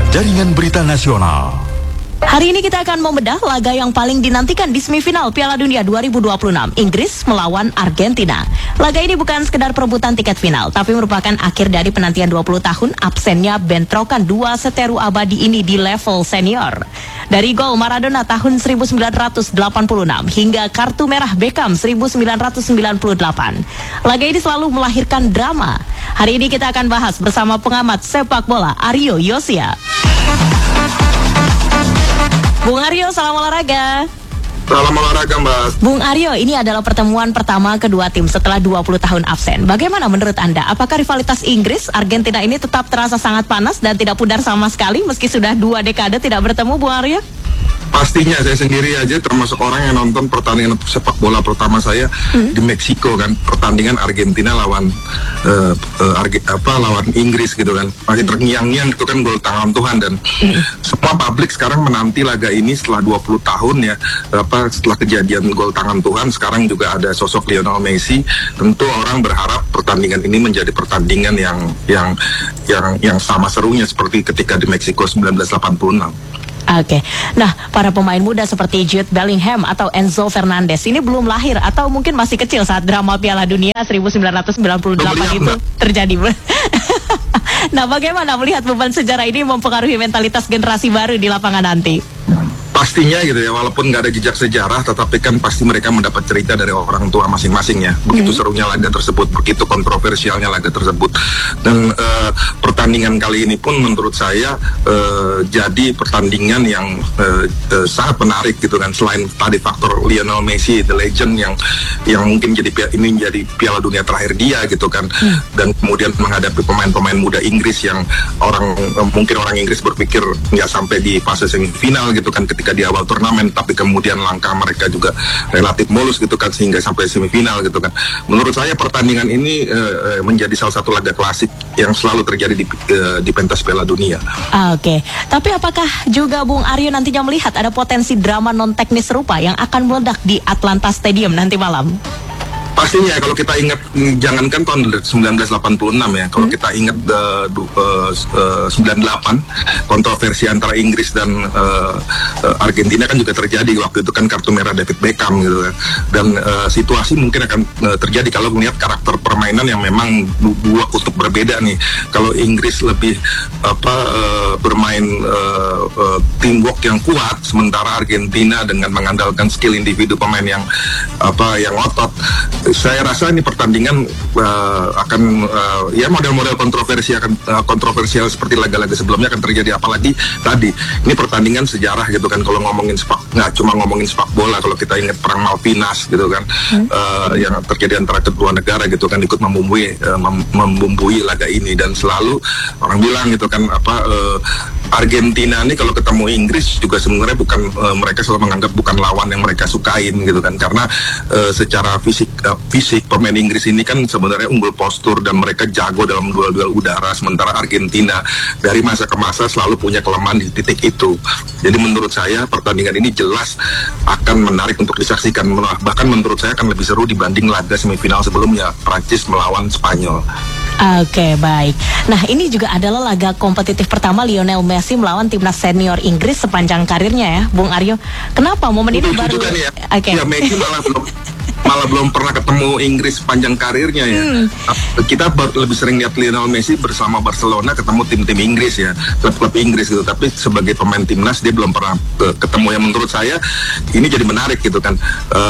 Jaringan Berita Nasional. Hari ini kita akan membedah laga yang paling dinantikan di semifinal Piala Dunia 2026, Inggris melawan Argentina. Laga ini bukan sekedar perebutan tiket final, tapi merupakan akhir dari penantian 20 tahun absennya bentrokan dua seteru abadi ini di level senior. Dari gol Maradona tahun 1986 hingga kartu merah Beckham 1998. Laga ini selalu melahirkan drama. Hari ini kita akan bahas bersama pengamat sepak bola Aryo Yosia. Bung Aryo, salam olahraga. Salam olahraga, Mbak. Bung Aryo, ini adalah pertemuan pertama kedua tim setelah 20 tahun absen. Bagaimana menurut Anda? Apakah rivalitas Inggris-Argentina ini tetap terasa sangat panas dan tidak pudar sama sekali meski sudah 2 dekade tidak bertemu, Bung Aryo? Pastinya saya sendiri aja termasuk orang yang nonton pertandingan sepak bola pertama saya di Meksiko kan, pertandingan Argentina lawan lawan Inggris gitu kan, masih terngiang-ngiang itu kan gol tangan Tuhan, dan semua publik sekarang menanti laga ini setelah 20 tahun ya, setelah kejadian gol tangan Tuhan. Sekarang juga ada sosok Lionel Messi. Tentu orang berharap pertandingan ini menjadi pertandingan yang sama serunya seperti ketika di Meksiko 1986. Oke. Nah, para pemain muda seperti Jude Bellingham atau Enzo Fernandez ini belum lahir atau mungkin masih kecil saat drama Piala Dunia 1998 itu terjadi. Nah, bagaimana melihat beban sejarah ini mempengaruhi mentalitas generasi baru di lapangan nanti? Pastinya gitu ya, walaupun nggak ada jejak sejarah, tetapi kan pasti mereka mendapat cerita dari orang tua masing-masing ya. Begitu serunya laga tersebut, begitu kontroversialnya laga tersebut. Dan pertandingan kali ini pun menurut saya jadi pertandingan yang sangat menarik gitu kan. Selain tadi faktor Lionel Messi, the legend yang mungkin jadi Piala Dunia terakhir dia gitu kan. Dan kemudian menghadapi pemain-pemain muda Inggris yang mungkin orang Inggris berpikir nggak sampai di fase semifinal gitu kan ketika di awal turnamen, tapi kemudian langkah mereka juga relatif mulus gitu kan sehingga sampai semifinal gitu kan. Menurut saya pertandingan ini menjadi salah satu laga klasik yang selalu terjadi di pentas Piala Dunia. Oke. Tapi apakah juga Bung Aryo nantinya melihat ada potensi drama non teknis serupa yang akan meledak di Atlanta Stadium nanti malam? Pastinya kalau kita ingat, jangankan tahun 1986 ya, kalau kita ingat 98 kontroversi antara Inggris dan Argentina kan juga terjadi waktu itu kan, kartu merah David Beckham gitu kan. Dan situasi mungkin akan terjadi kalau melihat karakter permainan yang memang dua kutub berbeda nih. Kalau Inggris lebih bermain teamwork yang kuat, sementara Argentina dengan mengandalkan skill individu pemain yang otot. Saya rasa ini pertandingan akan model-model kontroversial seperti laga-laga sebelumnya akan terjadi, apalagi tadi ini pertandingan sejarah gitu kan. Kalau ngomongin nggak cuma ngomongin sepak bola, kalau kita ingat perang Malvinas gitu kan, yang terjadi antara kedua negara gitu kan, ikut membumbui laga ini. Dan selalu orang bilang gitu kan, Argentina ini kalau ketemu Inggris juga sebenarnya bukan, mereka selalu menganggap bukan lawan yang mereka sukain gitu kan, karena secara fisik pemain Inggris ini kan sebenarnya unggul postur dan mereka jago dalam duel-duel udara, sementara Argentina dari masa ke masa selalu punya kelemahan di titik itu. Jadi menurut saya pertandingan ini jelas akan menarik untuk disaksikan, bahkan menurut saya akan lebih seru dibanding laga semifinal sebelumnya, Prancis melawan Spanyol. Oke, baik. Nah, ini juga adalah laga kompetitif pertama Lionel Messi melawan timnas senior Inggris sepanjang karirnya ya, Bung Aryo. Kenapa momen ini baru? Ya. Oke. Ya, Messi malah belum pernah ketemu Inggris sepanjang karirnya ya. Kita lebih sering lihat Lionel Messi bersama Barcelona ketemu tim-tim Inggris ya, klub-klub Inggris gitu. Tapi sebagai pemain timnas dia belum pernah ketemu. Yang menurut saya ini jadi menarik gitu kan.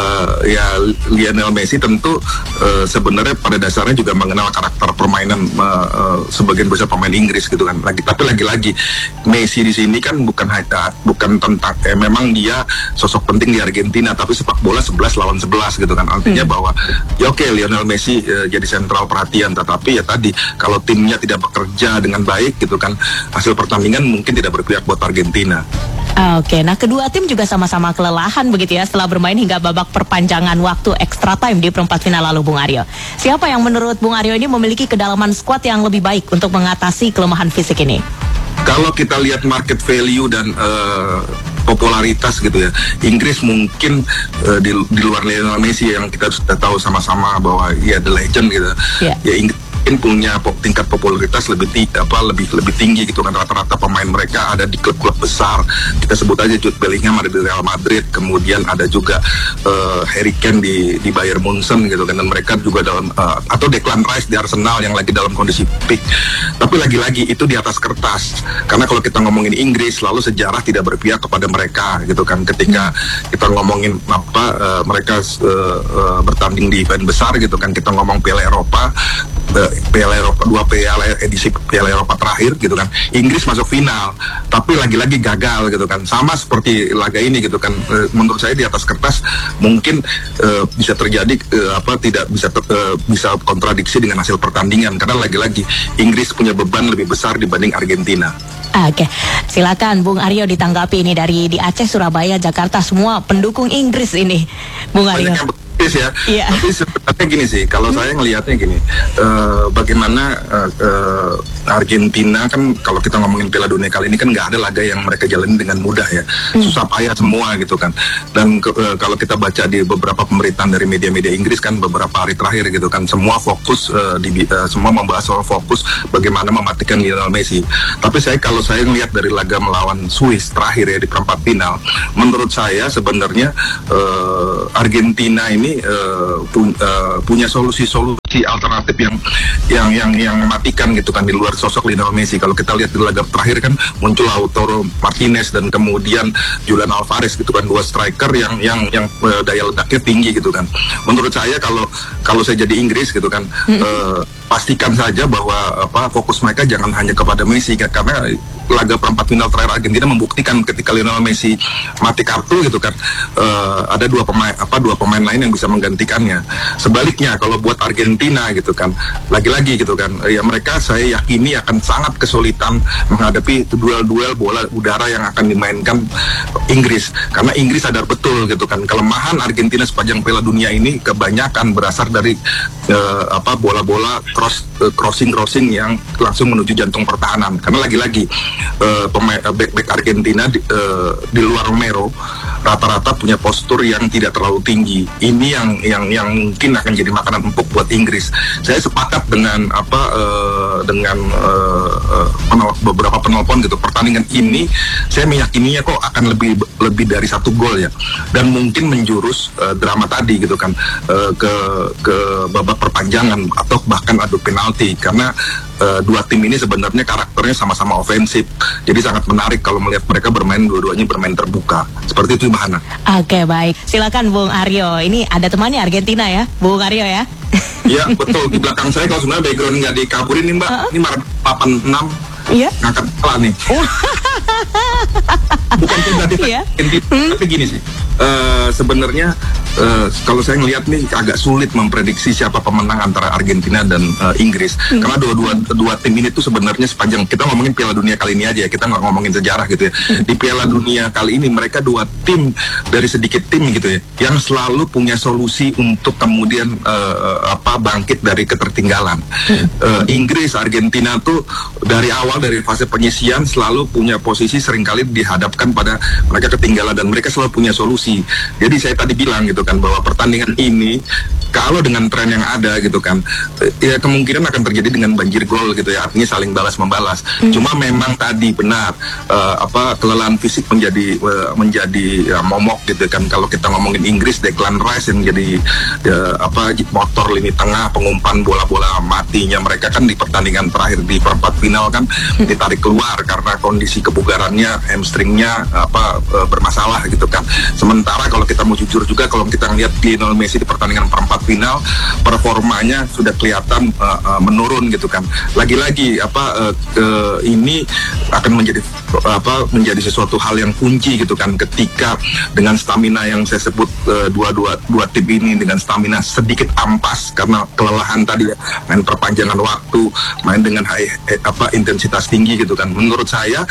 Lionel Messi tentu sebenarnya pada dasarnya juga mengenal karakter permainan sebagian besar pemain Inggris gitu kan. Tapi lagi-lagi Messi di sini kan bukan tentang memang dia sosok penting di Argentina, tapi sepak bola 11 lawan 11 gitu kan. Artinya bahwa Lionel Messi jadi sentral perhatian, tetapi ya tadi kalau timnya tidak bekerja dengan baik gitu kan, hasil pertandingan mungkin tidak berpihak buat Argentina. Oke, nah kedua tim juga sama-sama kelelahan begitu ya setelah bermain hingga babak perpanjangan waktu extra time di perempat final lalu, Bung Aryo. Siapa yang menurut Bung Aryo ini memiliki kedalaman skuad yang lebih baik untuk mengatasi kelemahan fisik ini? Kalau kita lihat market value dan popularitas gitu ya, Inggris mungkin di luar Lionel Messi yang kita sudah tahu sama-sama bahwa ya the legend gitu. Yeah. Ya punya tingkat popularitas lebih tinggi gitu kan. Rata-rata pemain mereka ada di klub-klub besar. Kita sebut aja Jude Bellingham ada di Real Madrid, kemudian ada juga Harry Kane di Bayern Munchen gitu kan, dan mereka juga dalam atau Declan Rice di Arsenal yang lagi dalam kondisi peak. Tapi lagi-lagi itu di atas kertas. Karena kalau kita ngomongin Inggris, lalu sejarah tidak berpihak kepada mereka gitu kan. Ketika kita ngomongin mereka bertanding di event besar gitu kan, kita ngomong Piala Eropa, dua edisi Piala Eropa terakhir gitu kan, Inggris masuk final tapi lagi-lagi gagal gitu kan, sama seperti laga ini gitu kan. Menurut saya di atas kertas mungkin bisa terjadi tidak bisa kontradiksi dengan hasil pertandingan, karena lagi-lagi Inggris punya beban lebih besar dibanding Argentina. Oke, silakan Bung Aryo ditanggapi ini dari di Aceh, Surabaya, Jakarta, semua pendukung Inggris ini, Bung Aryo. Ya, tapi sebenarnya gini sih, kalau saya ngelihatnya gini, bagaimana Argentina kan kalau kita ngomongin Piala Dunia kali ini kan nggak ada laga yang mereka jalani dengan mudah ya, susah payah semua gitu kan. Dan kalau kita baca di beberapa pemberitaan dari media-media Inggris kan beberapa hari terakhir gitu kan, semua fokus semua membahas soal fokus bagaimana mematikan Lionel Messi. Tapi kalau saya ngelihat dari laga melawan Swiss terakhir ya di perempat final, menurut saya sebenarnya Argentina ini punya solusi alternatif yang mematikan gitu kan di luar sosok Lionel Messi. Kalau kita lihat di laga terakhir kan muncul Lautaro Martinez dan kemudian Julian Alvarez gitu kan, dua striker yang daya ledaknya tinggi gitu kan. Menurut saya kalau saya jadi Inggris gitu kan, pastikan saja bahwa fokus mereka jangan hanya kepada Messi, karena laga perempat final terakhir Argentina membuktikan ketika Lionel Messi mati kartu gitu kan, ada dua pemain lain yang bisa menggantikannya. Sebaliknya kalau buat Argentina gitu kan, lagi-lagi gitu kan, ya mereka saya yakini akan sangat kesulitan menghadapi duel-duel bola udara yang akan dimainkan Inggris, karena Inggris sadar betul gitu kan kelemahan Argentina sepanjang Piala Dunia ini kebanyakan berasal dari bola-bola crossing yang langsung menuju jantung pertahanan. Karena lagi-lagi back Argentina di luar Romero rata-rata punya postur yang tidak terlalu tinggi. Ini yang mungkin akan jadi makanan empuk buat Inggris. Saya sepakat dengan beberapa penelpon gitu. Pertandingan ini saya meyakininya kok akan lebih dari 1 gol ya, dan mungkin menjurus drama tadi gitu kan, ke babak perpanjangan atau bahkan adu penalti, karena dua tim ini sebenarnya karakternya sama-sama ofensif. Jadi sangat menarik kalau melihat mereka dua-duanya bermain terbuka. Seperti itu Mbak Hana. Oke, baik. Silakan Bung Aryo. Ini ada temannya Argentina ya, Bung Aryo ya. Iya, betul. Di belakang saya kalau sebenarnya background nggak dikaburin nih Mbak. Ini papan 6. Iya. Ngangkat kepala nih. Bukan berarti tapi gini sih. Sebenarnya kalau saya ngelihat nih agak sulit memprediksi siapa pemenang antara Argentina dan Inggris, karena dua tim ini tuh sebenarnya sepanjang kita ngomongin Piala Dunia kali ini aja ya, kita nggak ngomongin sejarah gitu ya. Di Piala Dunia kali ini mereka dua tim dari sedikit tim gitu ya, yang selalu punya solusi untuk kemudian bangkit dari ketertinggalan. Inggris, Argentina tuh dari awal, dari fase penyisian selalu punya posisi, seringkali dihadapkan pada mereka ketinggalan dan mereka selalu punya solusi. Jadi saya tadi bilang gitu kan bahwa pertandingan ini kalau dengan tren yang ada gitu kan, ya kemungkinan akan terjadi dengan banjir gol gitu ya, artinya saling balas membalas. Cuma memang tadi benar kelelahan fisik menjadi momok gitu kan. Kalau kita ngomongin Inggris, Declan Rice yang jadi motor lini tengah, pengumpan bola-bola matinya mereka kan di pertandingan terakhir di perempat final kan ditarik keluar karena kondisi kebugarannya, hamstringnya bermasalah gitu kan. Sementara kalau kita mau jujur juga, kalau kita ngelihat Lionel Messi di pertandingan perempat final, performanya sudah kelihatan menurun gitu kan. Lagi-lagi ini akan menjadi sesuatu hal yang kunci gitu kan, ketika dengan stamina yang saya sebut dua tim ini dengan stamina sedikit ampas karena kelelahan tadi ya, main perpanjangan waktu, main dengan intensitas tinggi gitu kan. Menurut saya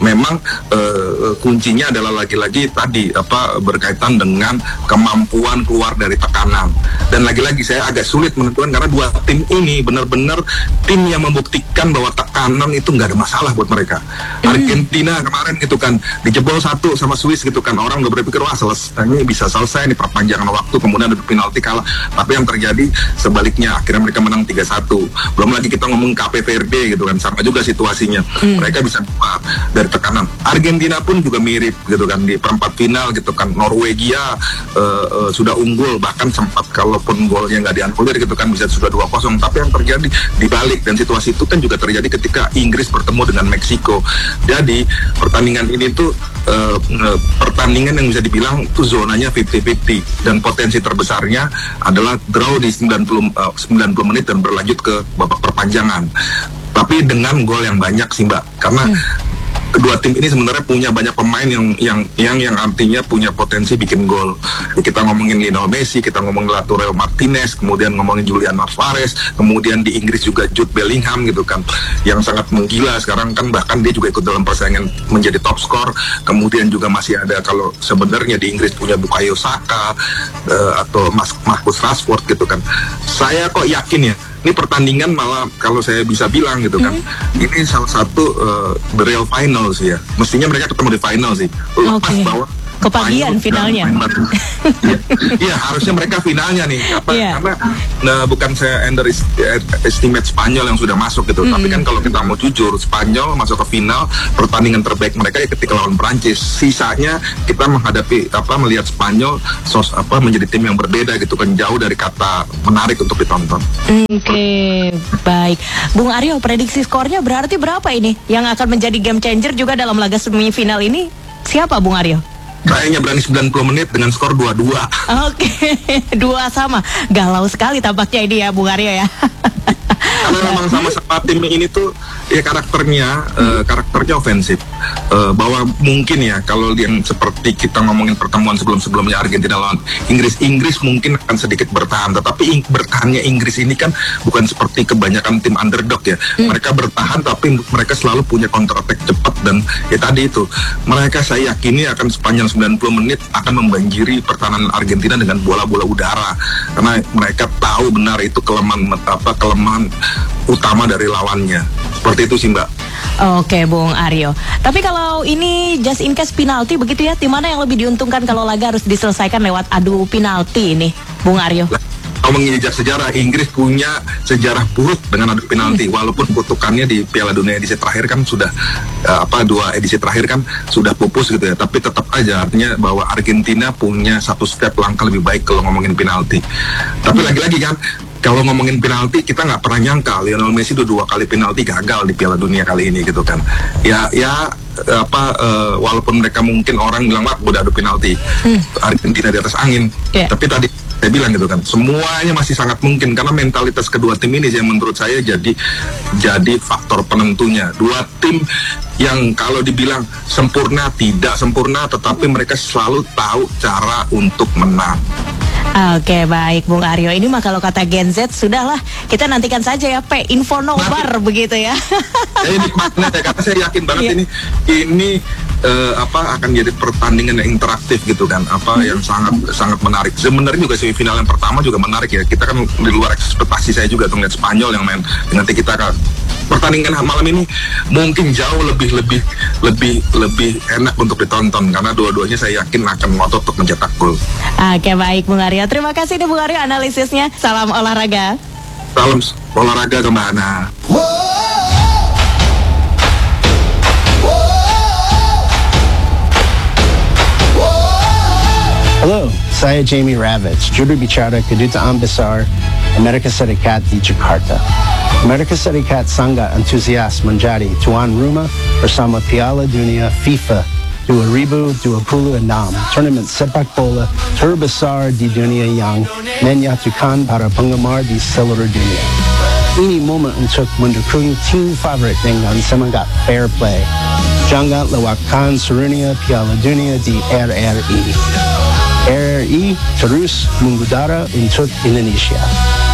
memang kuncinya adalah lagi-lagi tadi berkaitan dengan kemampuan keluar dari tekanan. Dan lagi-lagi saya agak sulit menentukan karena dua tim ini benar-benar tim yang membuktikan bahwa tekanan itu nggak ada masalah buat mereka. Argentina kemarin gitu kan dijebol 1 sama Swiss gitu kan, orang udah berpikir wah ini bisa selesai nih perpanjangan waktu, kemudian ada penalti kalah. Tapi yang terjadi sebaliknya, akhirnya mereka menang 3-1. Belum lagi kita ngomong Cape Verde gitu kan, sama juga situasinya. Mereka bisa keluar dari tekanan. Argentina pun juga mirip gitu kan di perempat final gitu kan, Norwegia sudah unggul, bahkan sempat kalaupun golnya nggak dianulir gitu kan bisa sudah 2-0. Tapi yang terjadi dibalik, dan situasi itu kan juga terjadi ketika Inggris bertemu dengan Meksiko. Jadi pertandingan ini tuh pertandingan yang bisa dibilang itu zonanya 50-50, dan potensi terbesarnya adalah draw di 90 menit dan berlanjut ke babak perpanjangan. Tapi dengan gol yang banyak sih Mbak, karena kedua tim ini sebenarnya punya banyak pemain yang artinya punya potensi bikin gol. Kita ngomongin Lionel Messi, kita ngomongin Lautaro Martinez, kemudian ngomongin Julian Alvarez, kemudian di Inggris juga Jude Bellingham gitu kan, yang sangat menggila sekarang kan, bahkan dia juga ikut dalam persaingan menjadi top skor. Kemudian juga masih ada, kalau sebenarnya di Inggris punya Bukayo Saka atau Marcus Rashford gitu kan. Saya kok yakin ya, ini pertandingan malah kalau saya bisa bilang gitu kan, ini salah satu the real final sih ya. Mestinya mereka ketemu di final sih. Lepas bahwa kepagian finalnya. Iya, harusnya mereka finalnya nih. Karena bukan saya estimate Spanyol yang sudah masuk gitu. Tapi kan kalau kita mau jujur, Spanyol masuk ke final, pertandingan terbaik mereka ya ketika lawan Prancis. Sisanya kita melihat Spanyol menjadi tim yang berbeda gitu kan, jauh dari kata menarik untuk ditonton. Oke, baik. Bung Aryo, prediksi skornya berarti berapa ini yang akan menjadi game changer juga dalam laga semifinal ini? Siapa Bung Aryo? Kayaknya berani 90 menit dengan skor 2-2. Oke, 2 sama. Galau sekali tampaknya ini ya Bung Aryo ya. Karena memang sama-sama tim ini tuh ya karakternya ofensif. Bahwa mungkin ya kalau yang seperti kita ngomongin pertemuan sebelumnya Argentina lawan Inggris mungkin akan sedikit bertahan, tetapi bertahannya Inggris ini kan bukan seperti kebanyakan tim underdog ya. Mereka bertahan tapi mereka selalu punya counter attack cepat, dan ya tadi itu mereka saya yakini akan sepanjang 90 menit akan membanjiri pertahanan Argentina dengan bola-bola udara, karena mereka tahu benar itu kelemahan utama dari lawannya. Seperti itu sih Mbak. Oke Bung Aryo. Tapi kalau ini just in case penalti begitu ya, tim mana yang lebih diuntungkan kalau laga harus diselesaikan lewat adu penalti ini, Bung Aryo? Kalau menginjak sejarah, Inggris punya sejarah buruk dengan adu penalti. Walaupun kutukannya di Piala Dunia edisi terakhir kan sudah 2 edisi terakhir kan sudah pupus gitu ya. Tapi tetap aja artinya bahwa Argentina punya satu step langkah lebih baik kalau ngomongin penalti. Tapi lagi-lagi kan, kalau ngomongin penalti kita nggak pernah nyangka Lionel Messi udah 2 kali penalti gagal di Piala Dunia kali ini gitu kan. Walaupun mereka mungkin orang bilang wah udah adu penalti, Argentina di atas angin. Tapi tadi saya bilang gitu kan, semuanya masih sangat mungkin karena mentalitas kedua tim ini yang menurut saya jadi faktor penentunya. Dua tim yang kalau dibilang sempurna tidak sempurna, tetapi mereka selalu tahu cara untuk menang. Oke, baik Bung Aryo. Ini mah kalau kata Gen Z sudahlah, kita nantikan saja ya info nobar begitu ya. Ini makna ya, karena saya yakin banget ini akan jadi pertandingan yang interaktif gitu kan, yang sangat menarik. Sebenarnya juga semifinal yang pertama juga menarik ya. Kita kan di luar ekspektasi saya juga tuh ngeliat Spanyol yang main dengan tiki-taka. Pertandingan malam ini mungkin jauh lebih enak untuk ditonton karena dua-duanya saya yakin akan ngotot untuk mencetak gol. Oke, baik Bung Aryo. Terima kasih nih Bung Aryo analisisnya. Salam olahraga. Salam olahraga kemana? Hello, saya Jamie Ravitz, juru bicara Kedutaan Besar Amerika Serikat di Jakarta. Amerika Serikat sangat antusias menjadi tuan rumah bersama Piala Dunia FIFA 2026, tournament sepak bola terbesar di dunia yang menyatukan para penggemar di seluruh dunia. Ini momen untuk mendukung tim favorit dengan semangat fair play. Jangan lewatkan serunya Piala Dunia di RRI. RRI terus mengudara untuk Indonesia.